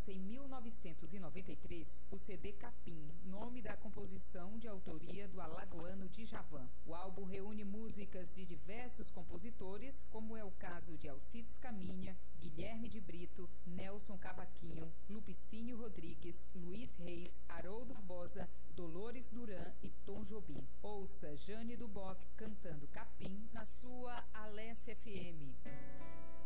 lança em 1993 o CD Capim, nome da composição de autoria do alagoano Djavan. O álbum reúne músicas de diversos compositores, como é o caso de Alcides Caminha, Guilherme de Brito, Nelson Cavaquinho, Lupicínio Rodrigues, Luiz Reis, Haroldo Barbosa, Dolores Duran e Tom Jobim. Ouça Jane Duboc cantando Capim na sua Alesse FM.